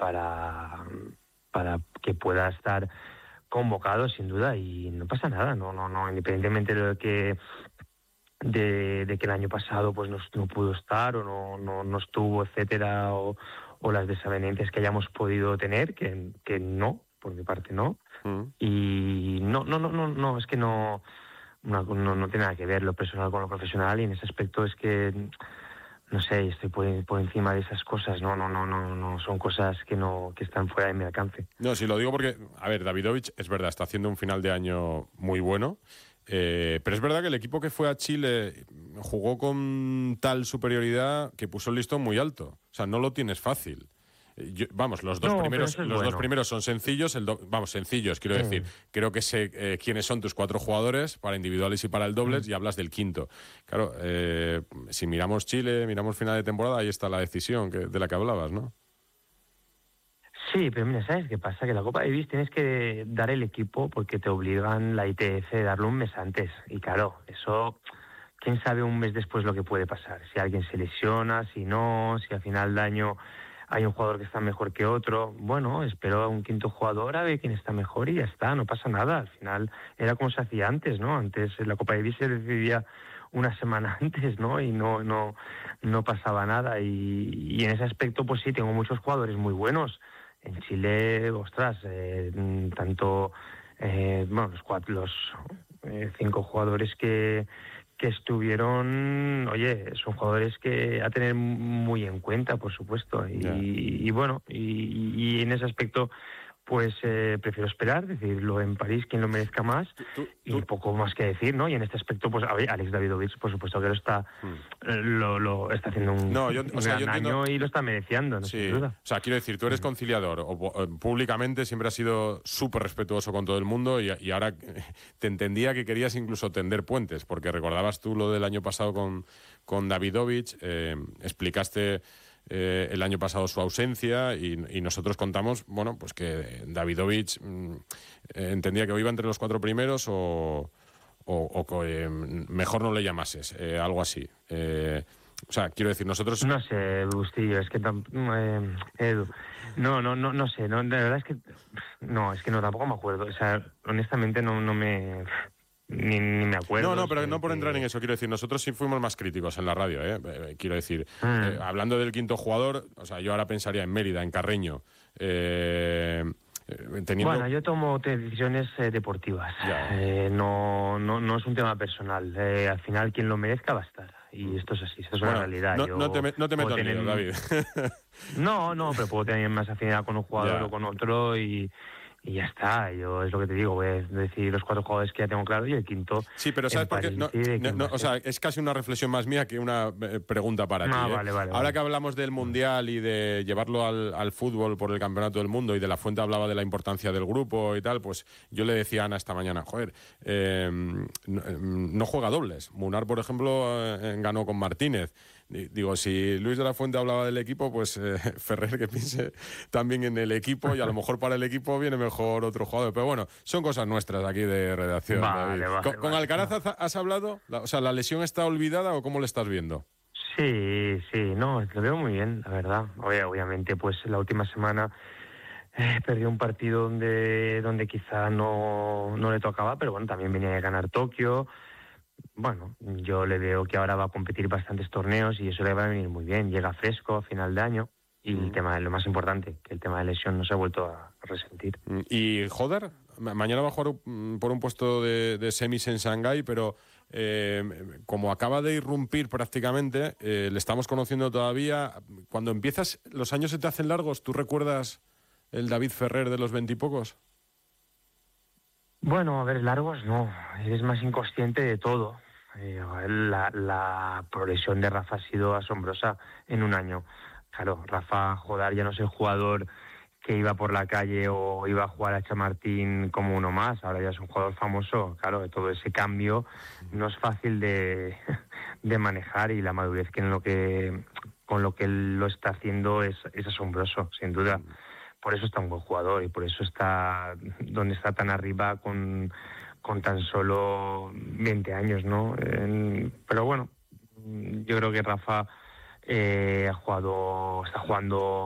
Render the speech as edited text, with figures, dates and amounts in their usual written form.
para que pueda estar convocado sin duda, y no pasa nada, no, independientemente de que el año pasado pues no pudo estar o no estuvo, etcétera, o las desavenencias que hayamos podido tener, que no, por mi parte no. Y no, es que no tiene nada que ver lo personal con lo profesional, y en ese aspecto es que no sé, estoy por encima de esas cosas. No son cosas que están fuera de mi alcance. No, sí lo digo porque, a ver, Davidovich es verdad, está haciendo un final de año muy bueno, pero es verdad que el equipo que fue a Chile jugó con tal superioridad que puso el listón muy alto. O sea, no lo tienes fácil. Los dos primeros son sencillos, sencillos, quiero decir. Creo que sé quiénes son tus 4 jugadores para individuales y para el dobles, y hablas del quinto. Claro, si miramos Chile, miramos final de temporada, ahí está la decisión de la que hablabas, ¿no? Sí, pero mira, ¿sabes qué pasa? Que la Copa Davis tienes que dar el equipo porque te obligan la ITF a darlo un mes antes. Y claro, eso, quién sabe un mes después lo que puede pasar. Si alguien se lesiona, si no, si al final del año hay un jugador que está mejor que otro. Bueno, espero a un quinto jugador a ver quién está mejor y ya está, no pasa nada. Al final era como se hacía antes, ¿no? Antes la Copa Davis se decidía una semana antes, ¿no? Y no pasaba nada. Y en ese aspecto, pues sí, tengo muchos jugadores muy buenos. En Chile, ostras, tanto los 5 jugadores que estuvieron, oye, son jugadores que a tener muy en cuenta, por supuesto. Y bueno, y en ese aspecto, pues prefiero esperar, decirlo en París, quien lo merezca más, y poco más que decir, ¿no? Y en este aspecto, pues Alex Davidovich, por supuesto que lo está haciendo un gran año y lo está mereciendo, no sin duda. O sea, quiero decir, tú eres conciliador, públicamente siempre has sido súper respetuoso con todo el mundo, y ahora te entendía que querías incluso tender puentes, porque recordabas tú lo del año pasado con Davidovich, explicaste el año pasado su ausencia, y nosotros contamos, bueno, pues que Davidovich entendía que o iba entre los 4 primeros o mejor no le llamases, algo así. O sea, quiero decir, nosotros... No sé, Bustillo, es que Edu, no sé, de verdad es que tampoco me acuerdo, o sea, honestamente no me... Ni me acuerdo. No, pero no por entrar en eso, quiero decir, nosotros sí fuimos más críticos en la radio, quiero decir, hablando del quinto jugador, o sea, yo ahora pensaría en Mérida, en Carreño, Bueno, yo tomo decisiones deportivas, no es un tema personal, al final quien lo merezca va a estar, y esto es así, esto es una realidad. No te meto en lío, David. No, pero puedo tener más afinidad con un jugador o con otro, y ya está. Yo es lo que te digo, voy a decir los 4 jugadores que ya tengo claro, y el quinto... Sí, pero ¿sabes por qué? O sea, es casi una reflexión más mía que una pregunta para ti. Vale, Ahora que hablamos del Mundial y de llevarlo al fútbol por el Campeonato del Mundo, y de la Fuente hablaba de la importancia del grupo y tal, pues yo le decía a Ana esta mañana, no juega dobles. Munar, por ejemplo, ganó con Martínez. Digo, si Luis de la Fuente hablaba del equipo, pues Ferrer que piense también en el equipo, y a lo mejor para el equipo viene mejor otro jugador. Pero bueno, son cosas nuestras aquí de redacción. Vale, ¿Con Alcaraz has hablado? O sea, ¿la lesión está olvidada o cómo le estás viendo? Sí, no, lo veo muy bien, la verdad. Obviamente, pues la última semana perdió un partido donde quizá no le tocaba, pero bueno, también venía de ganar Tokio. Bueno, yo le veo que ahora va a competir bastantes torneos y eso le va a venir muy bien. Llega fresco a final de año, y el tema es lo más importante, que el tema de lesión no se ha vuelto a resentir. ¿Y Joder? Mañana va a jugar por un puesto de semis en Shanghái, pero como acaba de irrumpir prácticamente, le estamos conociendo todavía. Cuando empiezas, los años se te hacen largos. ¿Tú recuerdas el David Ferrer de los 20 y pocos? Bueno, a ver, largos no, eres más inconsciente de todo. La progresión de Rafa ha sido asombrosa en un año. Claro, Rafa Jodar ya no es el jugador que iba por la calle o iba a jugar a Chamartín como uno más, ahora ya es un jugador famoso. Claro, todo ese cambio no es fácil de manejar, y la madurez con lo que él lo está haciendo es asombroso, sin duda. Por eso está un buen jugador y por eso está donde está tan arriba con tan solo 20 años, ¿no? Pero bueno, yo creo que Rafa está jugando